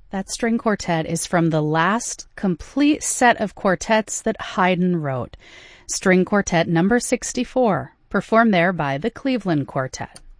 That string quartet is from the last complete set of quartets that Haydn wrote, String Quartet number 64, performed there by the Cleveland Quartet.